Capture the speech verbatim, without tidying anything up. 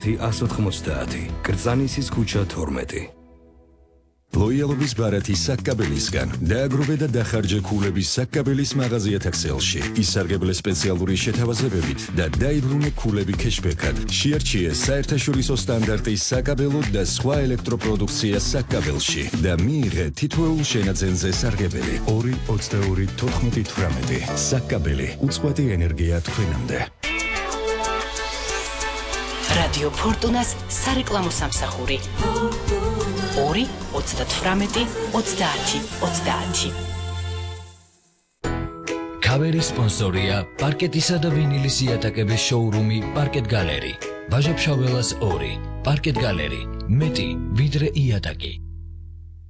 εκατόν ογδόντα, კრძანისის ქუჩა თორმეტი. ლოიალობის ბარათი საკაბელისგან დააგროვე და დახარჯე ქულების საკაბელის მაღაზიათა ქსელში. ისარგებლე სპეციალური შეთავაზებებით და დაიბრუნე ქულები ქეშბექად. შეარჩიე საერთაშორისო სტანდარტის საკაბელო და სხვა ელექტროპროდუქცია საკაბელში და მიიღე თითოეულ შენაძენზე სარგებელი. ორი ოცდაორი თოთხმეტი თვრამეტი. საკაბელი უწყვეტი ენერგია თქვენამდე. რადიო ფორტუნას სარეკლამო სამსახური ორი ოცდათვრამეტი ოცდაათი ოცდაათი. ქავერის სპონსორია პარკეტისა და ვინილის იატაკების შოურუმი პარკეტ გალერი. ვაჟა-ფშაველას ორი. პარკეტ გალერი. მეტი ვიდრე იატაკი.